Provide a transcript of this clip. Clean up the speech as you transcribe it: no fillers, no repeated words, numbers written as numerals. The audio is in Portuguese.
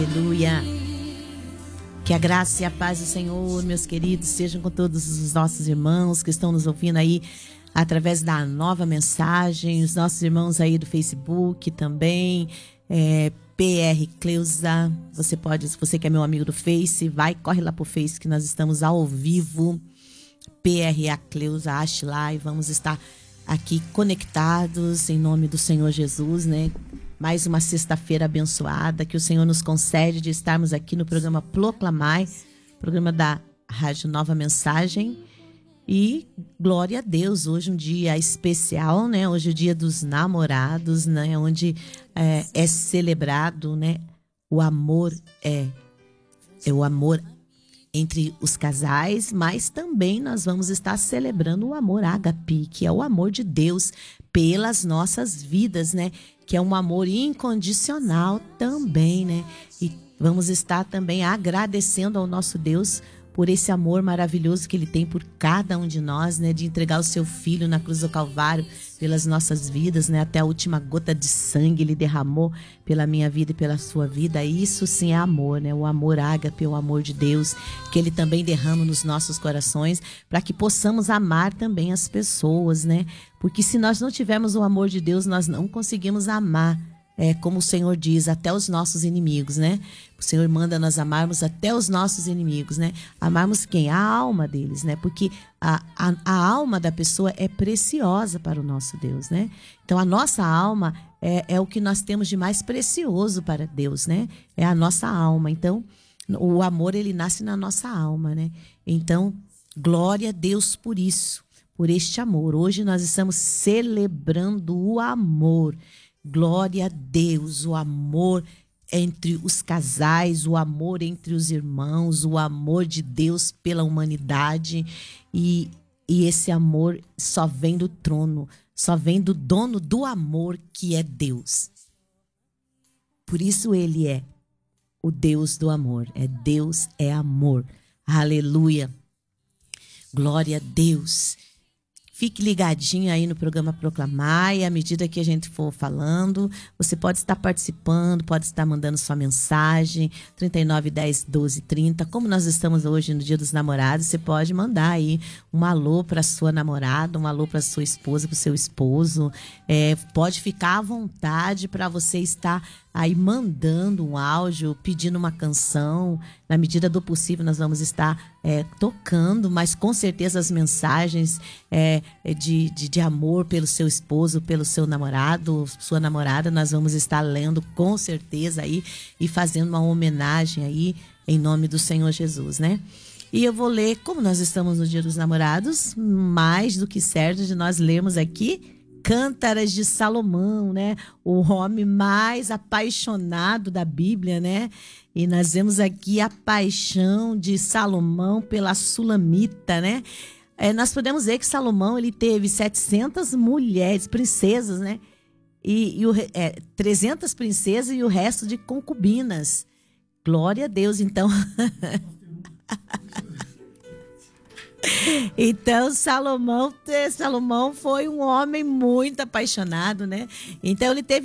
Aleluia. Que a graça e a paz do Senhor, meus queridos, sejam com todos os nossos irmãos que estão nos ouvindo aí através da Nova Mensagem, os nossos irmãos aí do Facebook também, PR Cleusa. Você pode, se você que é meu amigo do Face, corre lá pro Face que nós estamos ao vivo. PRA Cleusa, ache lá e vamos estar aqui conectados em nome do Senhor Jesus, né? Mais uma sexta-feira abençoada que o Senhor nos concede de estarmos aqui no programa Proclamai, programa da Rádio Nova Mensagem. E glória a Deus, hoje um dia especial, né? Hoje é o dia dos namorados, né? Onde é celebrado, né? O amor o amor entre os casais, mas também nós vamos estar celebrando o amor ágape, que é o amor de Deus pelas nossas vidas, né? Que é um amor incondicional também, né? E vamos estar também agradecendo ao nosso Deus por esse amor maravilhoso que Ele tem por cada um de nós, né? De entregar o seu Filho na cruz do Calvário pelas nossas vidas, né? Até a última gota de sangue Ele derramou pela minha vida e pela sua vida. Isso sim é amor, né? O amor ágape, o amor de Deus, que Ele também derrama nos nossos corações para que possamos amar também as pessoas, né? Porque se nós não tivermos o amor de Deus, nós não conseguimos amar. Como o Senhor diz, até os nossos inimigos, né? O Senhor manda nós amarmos até os nossos inimigos, né? Amarmos quem? A alma deles, né? Porque a alma da pessoa é preciosa para o nosso Deus, né? Então, a nossa alma é o que nós temos de mais precioso para Deus, né? É a nossa alma. Então, o amor, ele nasce na nossa alma, né? Então, glória a Deus por isso, por este amor. Hoje nós estamos celebrando o amor. Glória a Deus, o amor entre os casais, o amor entre os irmãos, o amor de Deus pela humanidade. E esse amor só vem do trono, só vem do dono do amor, que é Deus. Por isso Ele é o Deus do amor. Deus é amor. Aleluia. Glória a Deus. Fique ligadinho aí no programa Proclamar, e à medida que a gente for falando, você pode estar participando, pode estar mandando sua mensagem, 3910 1230. Como nós estamos hoje no Dia dos Namorados, você pode mandar aí um alô para sua namorada, um alô para sua esposa, para o seu esposo. Pode ficar à vontade para você estar aí mandando um áudio, pedindo uma canção. Na medida do possível nós vamos estar tocando, mas com certeza as mensagens de amor pelo seu esposo, pelo seu namorado, sua namorada, nós vamos estar lendo com certeza aí e fazendo uma homenagem aí em nome do Senhor Jesus, né? E eu vou ler, como nós estamos no Dia dos Namorados, mais do que certo de nós lermos aqui Cântaras de Salomão, né? O homem mais apaixonado da Bíblia, né? E nós vemos aqui a paixão de Salomão pela Sulamita, né? Nós podemos ver que Salomão, ele teve 700 mulheres, princesas, né? E 300 princesas e o resto de concubinas. Glória a Deus, então. Então, Salomão foi um homem muito apaixonado, né? Então, ele teve